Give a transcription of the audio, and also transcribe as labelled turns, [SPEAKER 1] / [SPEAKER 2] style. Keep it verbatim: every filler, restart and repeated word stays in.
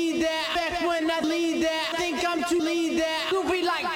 [SPEAKER 1] lead that. Back when I lead that. Think I'm too lead that.